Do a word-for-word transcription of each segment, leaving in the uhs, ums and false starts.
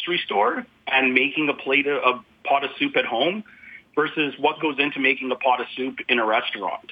grocery store and making a plate of, of pot of soup at home versus what goes into making a pot of soup in a restaurant.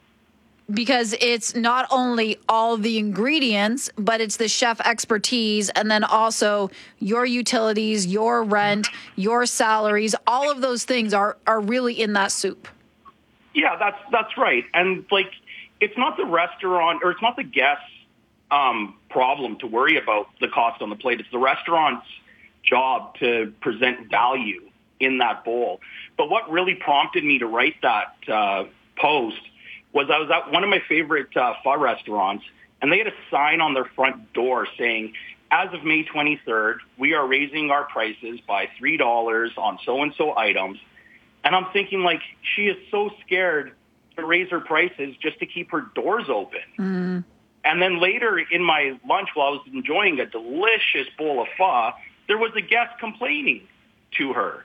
Because it's not only all the ingredients, but it's the chef expertise, and then also your utilities, your rent, your salaries, all of those things are, are really in that soup. Yeah, that's that's right. And like, it's not the restaurant or it's not the guest's um, problem to worry about the cost on the plate. It's the restaurant's job to present value in that bowl. But what really prompted me to write that uh, post was I was at one of my favorite uh, pho restaurants, and they had a sign on their front door saying, as of May twenty-third, we are raising our prices by three dollars on so-and-so items. And I'm thinking, like, she is so scared to raise her prices just to keep her doors open. Mm. And then later in my lunch, while I was enjoying a delicious bowl of pho, there was a guest complaining to her.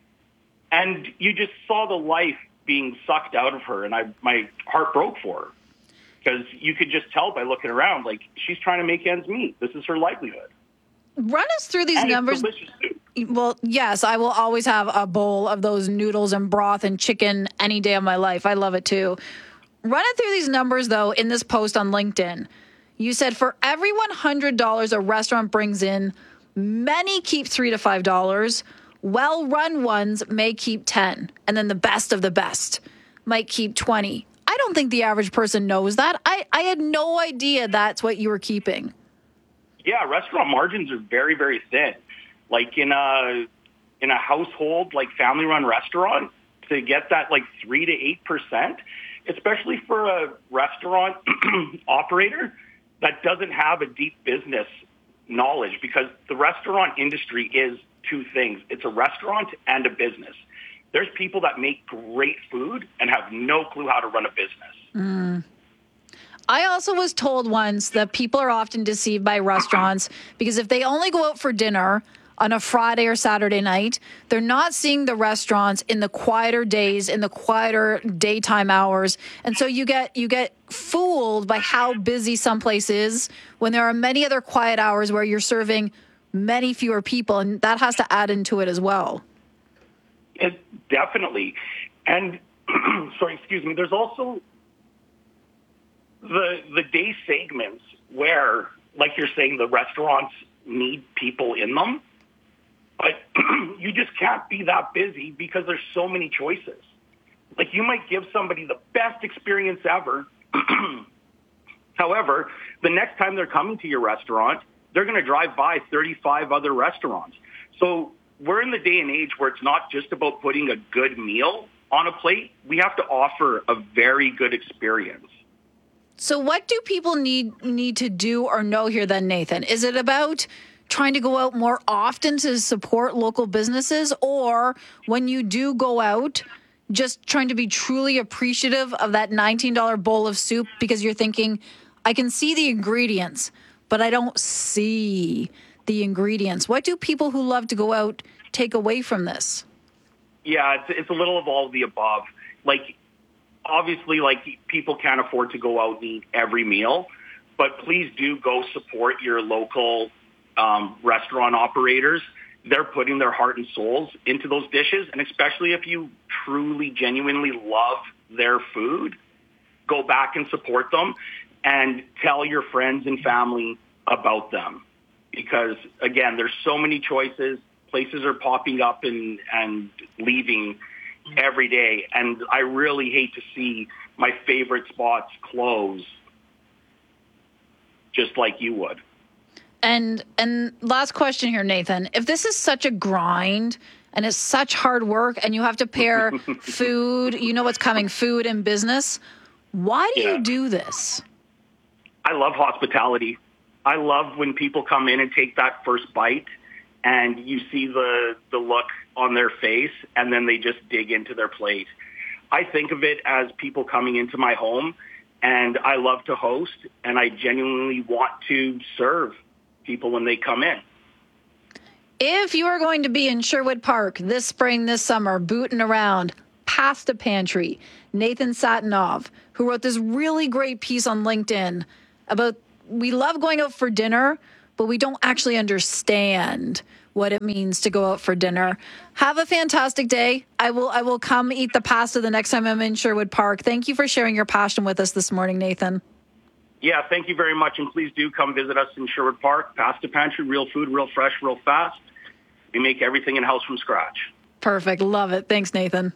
And you just saw the life being sucked out of her, and I my heart broke for her because you could just tell by looking around, like, she's trying to make ends meet. This is her livelihood. Run us through these and numbers. It's delicious soup. Well, yes, I will always have a bowl of those noodles and broth and chicken any day of my life. I love it too. Run it through these numbers, though, in this post on LinkedIn. You said for every one hundred dollars a restaurant brings in, many keep three to five dollars. Well-run ones may keep ten, and then the best of the best might keep twenty. I don't think the average person knows that. I, I had no idea that's what you were keeping. Yeah, restaurant margins are very, very thin. Like in a in a household, like family-run restaurant, to get that like three to eight percent, especially for a restaurant operator that doesn't have a deep business knowledge, because the restaurant industry is two things. It's a restaurant and a business. There's people that make great food and have no clue how to run a business. Mm. I also was told once that people are often deceived by restaurants because if they only go out for dinner on a Friday or Saturday night, they're not seeing the restaurants in the quieter days, in the quieter daytime hours. And so you get you get fooled by how busy some place is when there are many other quiet hours where you're serving many fewer people, and that has to add into it as well. It, definitely. And, sorry, excuse me, there's also the the day segments where, like you're saying, the restaurants need people in them, but you just can't be that busy because there's so many choices. Like, you might give somebody the best experience ever. However, the next time they're coming to your restaurant, they're going to drive by thirty-five other restaurants. So we're in the day and age where it's not just about putting a good meal on a plate. We have to offer a very good experience. So what do people need need to do or know here then, Nathan? Is it about trying to go out more often to support local businesses, or when you do go out, just trying to be truly appreciative of that nineteen dollars bowl of soup because you're thinking, I can see the ingredients, but I don't see the ingredients? What do people who love to go out take away from this? Yeah, it's, it's a little of all of the above. Like, obviously, like, people can't afford to go out and eat every meal, but please do go support your local um, restaurant operators. They're putting their heart and souls into those dishes, and especially if you truly, genuinely love their food, go back and support them and tell your friends and family about them. Because, again, there's so many choices. Places are popping up and, and leaving every day. And I really hate to see my favorite spots close just like you would. And and last question here, Nathan. If this is such a grind and it's such hard work and you have to pair food, you know what's coming, food and business, why do yeah. you do this? I love hospitality. I love when people come in and take that first bite and you see the, the look on their face and then they just dig into their plate. I think of it as people coming into my home, and I love to host, and I genuinely want to serve people when they come in. If you are going to be in Sherwood Park this spring, this summer, booting around, Pasta Pantry, Nathan Satanov, who wrote this really great piece on LinkedIn about we love going out for dinner, but we don't actually understand what it means to go out for dinner. Have a fantastic day. I will I will come eat the pasta the next time I'm in Sherwood Park. Thank you for sharing your passion with us this morning, Nathan. Yeah, thank you very much. And please do come visit us in Sherwood Park. Pasta Pantry, real food, real fresh, real fast. We make everything in-house from scratch. Perfect. Love it. Thanks, Nathan.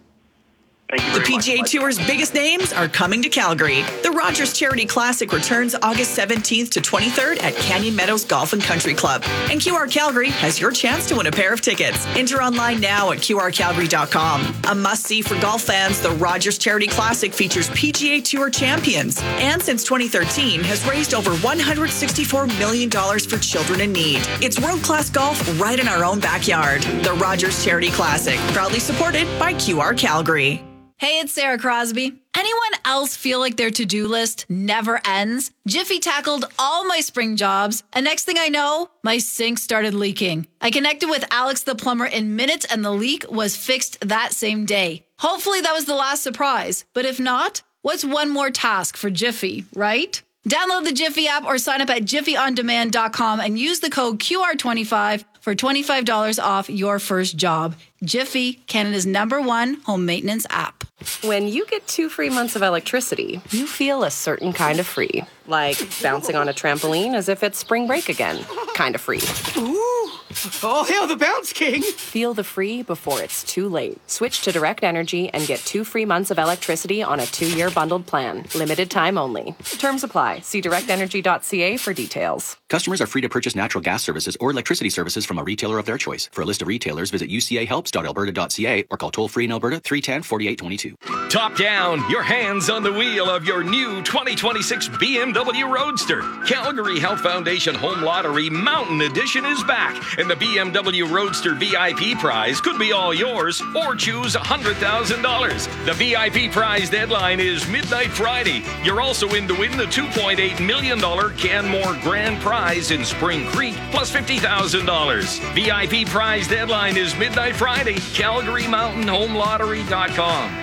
The P G A Tour's biggest names are coming to Calgary. The Rogers Charity Classic returns August seventeenth to twenty-third at Canyon Meadows Golf and Country Club. And Q R Calgary has your chance to win a pair of tickets. Enter online now at Q R Calgary dot com. A must-see for golf fans, the Rogers Charity Classic features P G A Tour champions. And since twenty thirteen, has raised over one hundred sixty-four million dollars for children in need. It's world-class golf right in our own backyard. The Rogers Charity Classic, proudly supported by Q R Calgary. Hey, it's Sarah Crosby. Anyone else feel like their to-do list never ends? Jiffy tackled all my spring jobs, and next thing I know, my sink started leaking. I connected with Alex the plumber in minutes, and the leak was fixed that same day. Hopefully that was the last surprise, but if not, what's one more task for Jiffy, right? Download the Jiffy app or sign up at jiffy on demand dot com and use the code Q R twenty-five for twenty-five dollars off your first job. Jiffy, Canada's number one home maintenance app. When you get two free months of electricity, you feel a certain kind of free. Like bouncing on a trampoline as if it's spring break again. Kind of free. Ooh! Oh, hail the Bounce King! Feel the free before it's too late. Switch to Direct Energy and get two free months of electricity on a two-year bundled plan. Limited time only. Terms apply. See direct energy dot c a for details. Customers are free to purchase natural gas services or electricity services from a retailer of their choice. For a list of retailers, visit u c a helps dot alberta dot c a or call toll-free in Alberta three one zero, four eight two two. Top down, your hands on the wheel of your new twenty twenty-six B M W Roadster. Calgary Health Foundation Home Lottery Mountain Edition is back, and the B M W Roadster V I P prize could be all yours, or choose one hundred thousand dollars. The V I P prize deadline is midnight Friday. You're also in to win the two point eight million dollars Canmore Grand Prize in Spring Creek, plus fifty thousand dollars. V I P prize deadline is midnight Friday. Calgary Mountain Home Lottery dot com.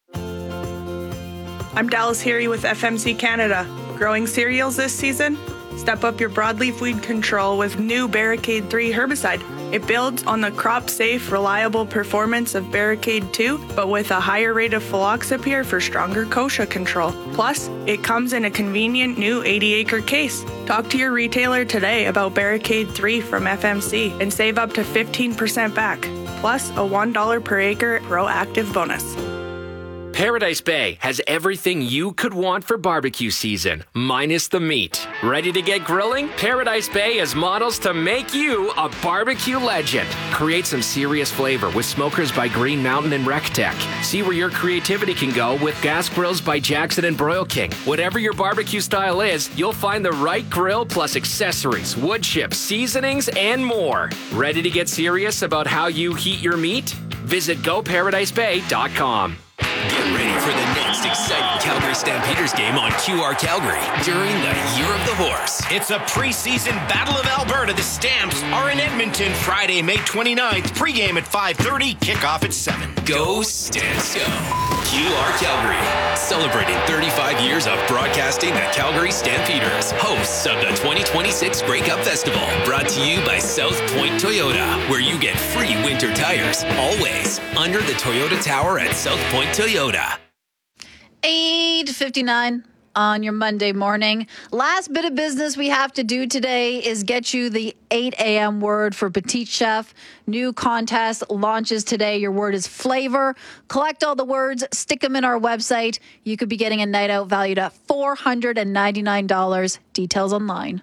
I'm Dallas Heary with F M C Canada. Growing cereals this season? Step up your broadleaf weed control with new Barricade three herbicide. It builds on the crop-safe, reliable performance of Barricade two, but with a higher rate of fluoxapyr for stronger kochia control. Plus, it comes in a convenient new eighty acre case. Talk to your retailer today about Barricade three from F M C and save up to fifteen percent back, plus a one dollar per acre proactive bonus. Paradise Bay has everything you could want for barbecue season, minus the meat. Ready to get grilling? Paradise Bay has models to make you a barbecue legend. Create some serious flavor with smokers by Green Mountain and RecTech. See where your creativity can go with gas grills by Jackson and Broil King. Whatever your barbecue style is, you'll find the right grill plus accessories, wood chips, seasonings, and more. Ready to get serious about how you heat your meat? Visit go paradise bay dot com. Get ready for the next exciting Calgary Stampeders game on Q R Calgary during the Year of the Horse. It's a preseason Battle of Alberta. The Stamps are in Edmonton Friday, May twenty-ninth. Pre-game at five thirty, kickoff at seven. Go Stamps go. Q R Calgary, celebrating thirty-five years of broadcasting the Calgary Stampeders, hosts of the twenty twenty-six Grey Cup Festival, brought to you by South Point Toyota, where you get free winter tires, always, under the Toyota Tower at South Point Toyota. eight fifty-nine on your Monday morning. Last bit of business we have to do today is get you the eight a.m. word for Petite Chef. New contest launches today. Your word is flavor. Collect all the words, stick them in our website. You could be getting a night out valued at four hundred ninety-nine dollars. Details online.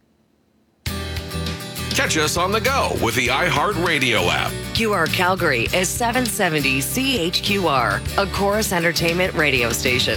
Catch us on the go with the iHeartRadio app. Q R Calgary is seven seventy C H Q R, a Chorus Entertainment radio station.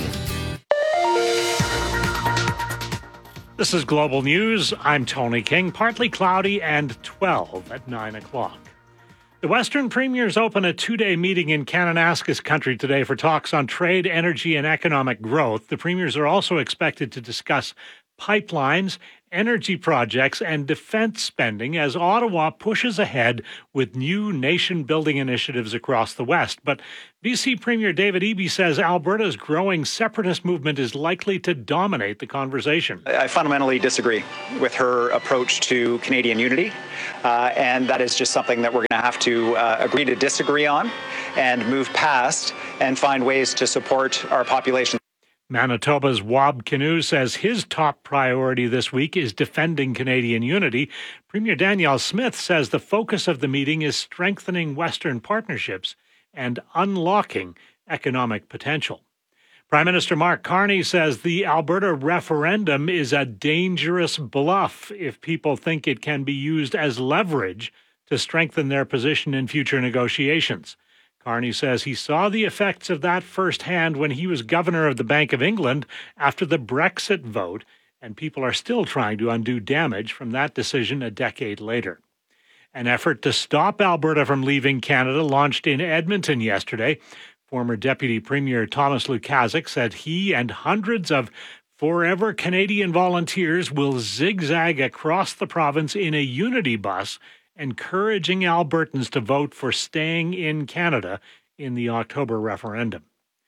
This is Global News. I'm Tony King. Partly cloudy and twelve at nine o'clock. The Western Premiers open a two-day meeting in Kananaskis country today for talks on trade, energy, and economic growth. The Premiers are also expected to discuss pipelines, energy projects, and defense spending as Ottawa pushes ahead with new nation-building initiatives across the West. But B C Premier David Eby says Alberta's growing separatist movement is likely to dominate the conversation. I fundamentally disagree with her approach to Canadian unity, uh, and that is just something that we're going to have to uh, agree to disagree on and move past and find ways to support our population. Manitoba's Wab Kinew says his top priority this week is defending Canadian unity. Premier Danielle Smith says the focus of the meeting is strengthening Western partnerships and unlocking economic potential. Prime Minister Mark Carney says the Alberta referendum is a dangerous bluff if people think it can be used as leverage to strengthen their position in future negotiations. Carney says he saw the effects of that firsthand when he was governor of the Bank of England after the Brexit vote, and people are still trying to undo damage from that decision a decade later. An effort to stop Alberta from leaving Canada launched in Edmonton yesterday. Former Deputy Premier Thomas Lukaszuk said he and hundreds of Forever Canadian volunteers will zigzag across the province in a unity bus, encouraging Albertans to vote for staying in Canada in the October referendum.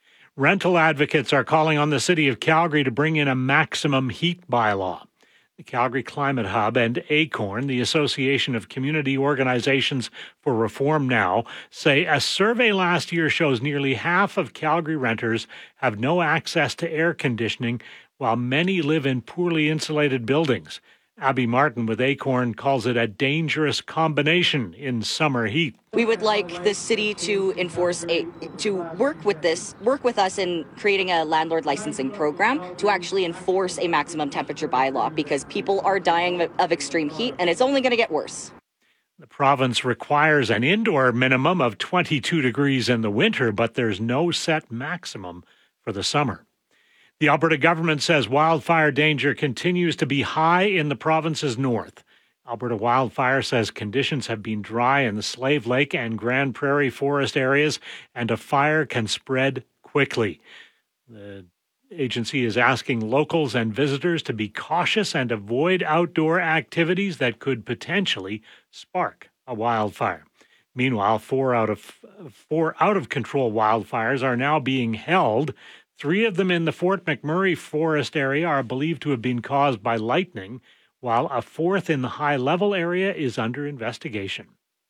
Rental advocates are calling on the City of Calgary to bring in a maximum heat bylaw. The Calgary Climate Hub and ACORN, the Association of Community Organizations for Reform Now, say a survey last year shows nearly half of Calgary renters have no access to air conditioning, while many live in poorly insulated buildings. Abby Martin with ACORN calls it a dangerous combination in summer heat. We would like the city to enforce a, to work with this, work with us in creating a landlord licensing program to actually enforce a maximum temperature bylaw, because people are dying of extreme heat and it's only going to get worse. The province requires an indoor minimum of twenty-two degrees in the winter, but there's no set maximum for the summer. The Alberta government says wildfire danger continues to be high in the province's north. Alberta Wildfire says conditions have been dry in the Slave Lake and Grand Prairie forest areas, and a fire can spread quickly. The agency is asking locals and visitors to be cautious and avoid outdoor activities that could potentially spark a wildfire. Meanwhile, four out of four out-of-control wildfires are now being held. Three of them in the Fort McMurray forest area are believed to have been caused by lightning, while a fourth in the high-level area is under investigation.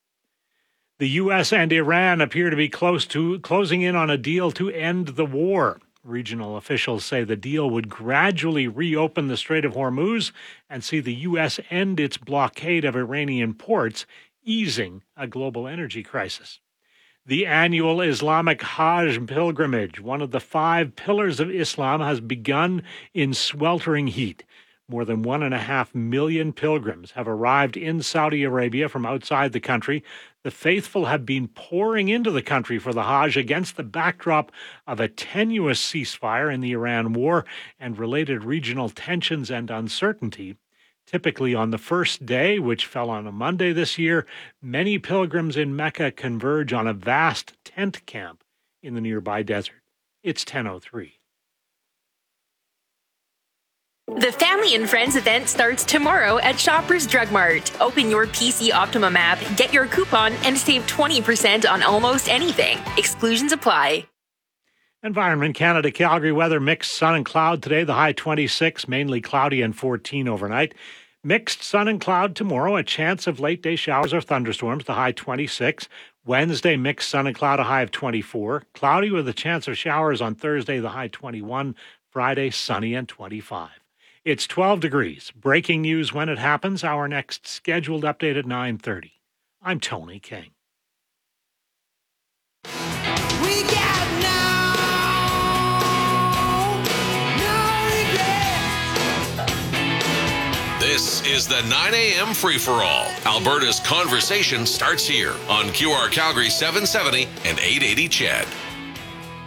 The U S and Iran appear to be close to closing in on a deal to end the war. Regional officials say the deal would gradually reopen the Strait of Hormuz and see the U S end its blockade of Iranian ports, easing a global energy crisis. The annual Islamic Hajj pilgrimage, one of the five pillars of Islam, has begun in sweltering heat. More than one and a half million pilgrims have arrived in Saudi Arabia from outside the country. The faithful have been pouring into the country for the Hajj against the backdrop of a tenuous ceasefire in the Iran war and related regional tensions and uncertainty. Typically on the first day, which fell on a Monday this year, many pilgrims in Mecca converge on a vast tent camp in the nearby desert. It's ten oh three. The Family and Friends event starts tomorrow at Shoppers Drug Mart. Open your P C Optimum app, get your coupon, and save twenty percent on almost anything. Exclusions apply. Environment Canada Calgary weather, mixed sun and cloud today, the high twenty-six, mainly cloudy and fourteen overnight. Mixed sun and cloud tomorrow, a chance of late day showers or thunderstorms, the high twenty-six. Wednesday, mixed sun and cloud, a high of twenty-four. Cloudy with a chance of showers on Thursday, the high twenty-one. Friday, sunny and twenty-five. It's twelve degrees. Breaking news when it happens. Our next scheduled update at nine thirty. I'm Tony King. We got no, no regrets. This is the nine a.m. free-for-all. Alberta's conversation starts here on Q R Calgary seven seventy and eight eighty C H E D.